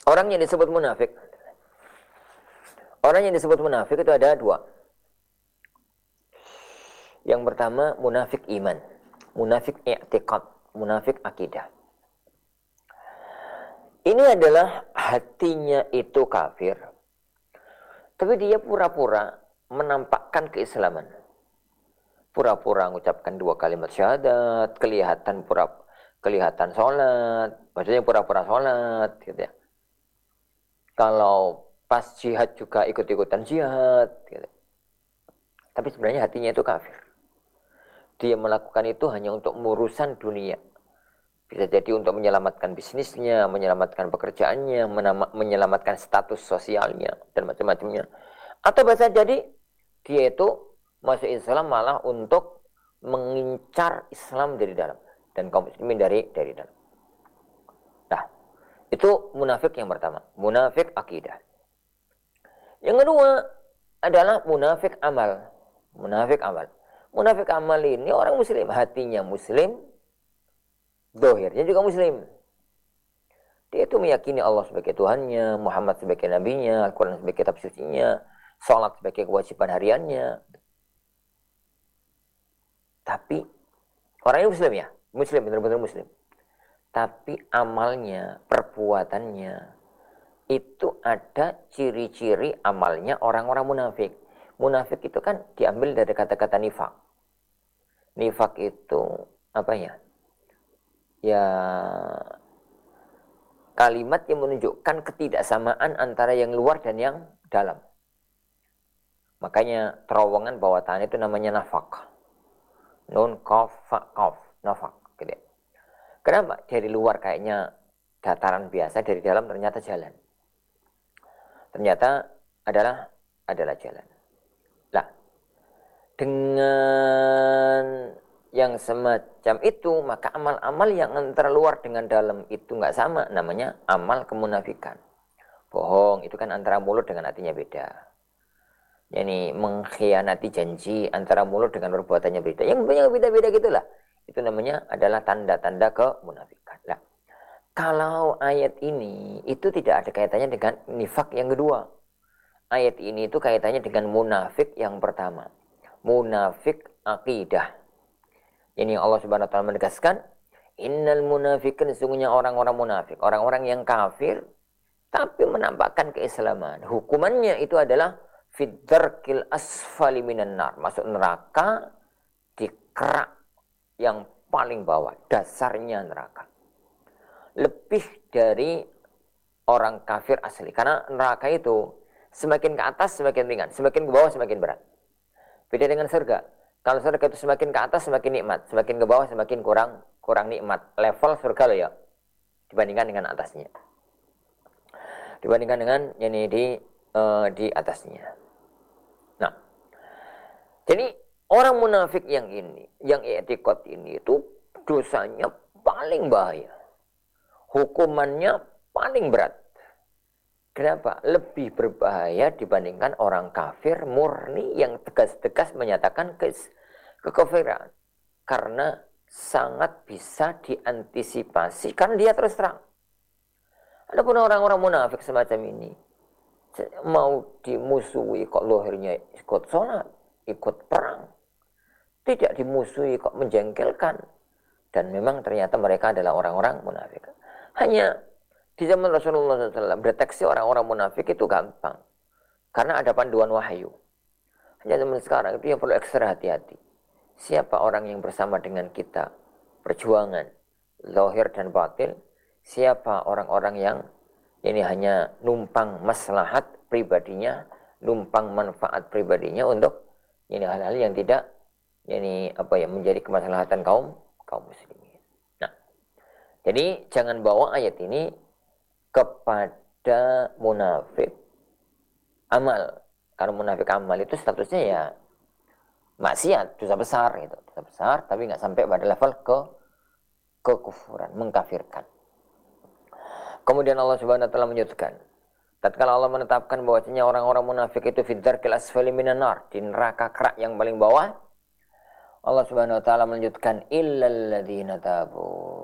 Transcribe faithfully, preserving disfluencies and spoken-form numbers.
Orang yang disebut munafik, orang yang disebut munafik itu ada dua. Yang pertama munafik iman, munafik i'tiqad, munafik akidah. Ini adalah hatinya itu kafir, tapi dia pura-pura menampakkan keislaman. Pura-pura mengucapkan dua kalimat syahadat, kelihatan pura kelihatan sholat, maksudnya pura-pura sholat, gitu ya. Kalau pas jihad juga ikut-ikutan jihad, gitu. Tapi sebenarnya hatinya itu kafir. Dia melakukan itu hanya untuk urusan dunia. Bisa jadi untuk menyelamatkan bisnisnya, menyelamatkan pekerjaannya, menyelamatkan status sosialnya, dan macam-macamnya. Atau bisa jadi dia itu masuk Islam malah untuk mengincar Islam dari dalam dan kaum muslimin dari dari dalam. Nah, itu munafik yang pertama, munafik akidah. Yang kedua adalah munafik amal. Munafik amal. Munafik amal ini orang muslim, hatinya muslim, dohirnya juga muslim. Dia itu meyakini Allah sebagai Tuhannya, Muhammad sebagai nabinya, Al-Quran sebagai kitab sucinya, sholat sebagai kewajiban hariannya. Tapi orangnya muslim ya, muslim, benar-benar muslim. Tapi amalnya, perbuatannya, itu ada ciri-ciri amalnya orang-orang munafik. Munafik itu kan diambil dari kata-kata nifak. Nifak itu apa ya? Ya kalimat yang menunjukkan ketidaksamaan antara yang luar dan yang dalam. Makanya terowongan bawah tanah itu namanya nafak. Nun, qaf, fa, qaf, nafak. Gitu. Kenapa? Dari luar kayaknya dataran biasa, dari dalam ternyata jalan. Ternyata adalah adalah jalan. Lah, dengan yang semacam itu, maka amal-amal yang antara luar dengan dalam itu nggak sama, namanya amal kemunafikan. Bohong, itu kan antara mulut dengan hatinya beda. Yani mengkhianati janji antara mulut dengan perbuatannya beda. Yang banyak beda-beda gitulah. Itu namanya adalah tanda-tanda kemunafikan. Nah, kalau ayat ini itu tidak ada kaitannya dengan nifak yang kedua. Ayat ini itu kaitannya dengan munafik yang pertama. Munafik akidah. Ini Allah Subhanahu wa taala menegaskan, innal munafiqin, sesungguhnya orang-orang munafik, orang-orang yang kafir tapi menampakkan keislaman. Hukumannya itu adalah fid-darkil asfali minan nar, masuk neraka di kerak yang paling bawah, dasarnya neraka. Lebih dari orang kafir asli, karena neraka itu semakin ke atas semakin ringan, semakin ke bawah semakin berat. Beda dengan surga. Kalau surga itu semakin ke atas semakin nikmat, semakin ke bawah semakin kurang kurang nikmat. Level surga loh ya, dibandingkan dengan atasnya. Dibandingkan dengan yang di uh, di atasnya. Nah, jadi orang munafik yang ini, yang i'tiqad ini itu dosanya paling bahaya. Hukumannya paling berat. Kenapa? Lebih berbahaya dibandingkan orang kafir murni yang tegas-tegas menyatakan ke kekafiran. Karena sangat bisa diantisipasi karena dia terus terang. Adapun orang-orang munafik semacam ini, mau dimusuhi kok lahirnya ikut sholat, ikut perang. Tidak dimusuhi kok menjengkelkan. Dan memang ternyata mereka adalah orang-orang munafik. Hanya di zaman Rasulullah shallallahu alaihi wasallam, deteksi orang-orang munafik itu gampang. Karena ada panduan wahyu. Hanya zaman sekarang itu yang perlu ekstra hati-hati. Siapa orang yang bersama dengan kita? Perjuangan, zahir dan batin. Siapa orang-orang yang ini hanya numpang maslahat pribadinya, numpang manfaat pribadinya untuk ini hal-hal yang tidak ini apa ya menjadi kemaslahatan kaum kaum muslimin. Nah, jadi jangan bawa ayat ini kepada munafik amal. Karena munafik amal itu statusnya ya maksiat, dosa besar gitu. Dosa besar tapi nggak sampai pada level ke kekufuran, mengkafirkan. Kemudian Allah Subhanahu wa taala menyebutkan, tatkala Allah menetapkan bahwasanya orang-orang munafik itu fidzarkil asfali minan nar, di neraka kerak yang paling bawah, Allah Subhanahu wa taala melanjutkan illal ladzina tabu.